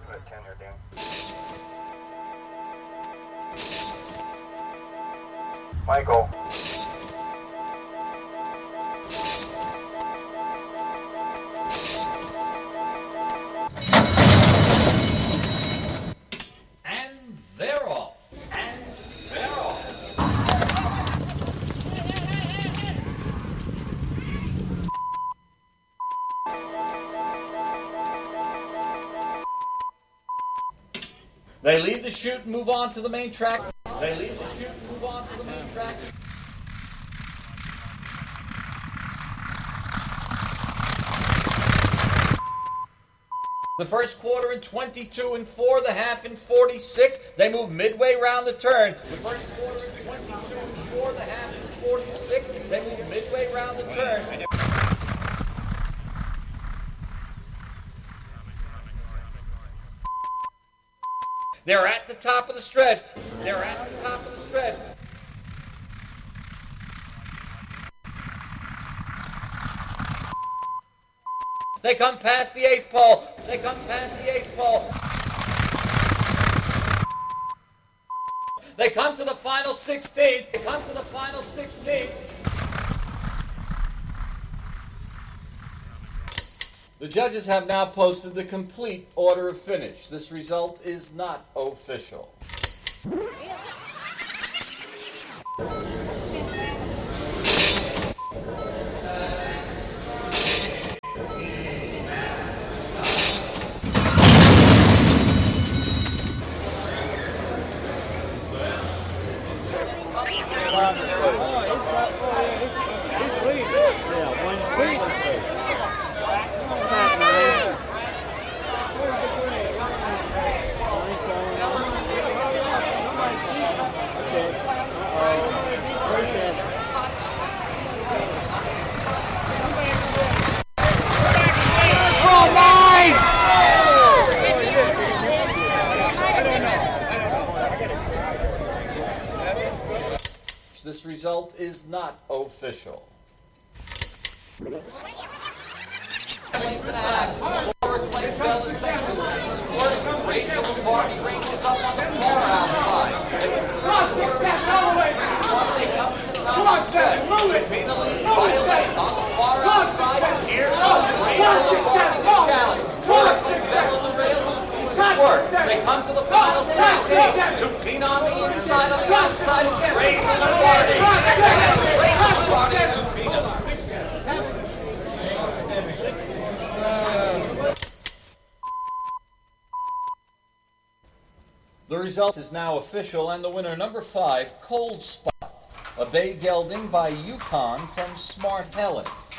put 10 there, Dan. Michael. And they're off. And they're off. They lead the shoot and move on to the main track. They lead the shoot and move on to the main track. The first quarter in 22 and 4, the half in 46. They move midway round the turn. The first quarter in 22 and 4, the half in 46. They move midway round the turn. They're at the top of the stretch. They're at the top of the stretch. They come past the eighth pole. They come past the eighth pole. They come to the final 16th. They come to the final 16th. The judges have now posted the complete order of finish. This result is not official. This result is not official. Rachel Barney ranges up on the far outside. Come on, Steph, move it! Violate on the far outside. Here comes Rachel Barney. They come to the final 16. Tupin on the inside, on the outside. Rachel Barney. The result is now official, and the winner, number 5, Cold Spot, a bay gelding by Yukon from Smart Helen.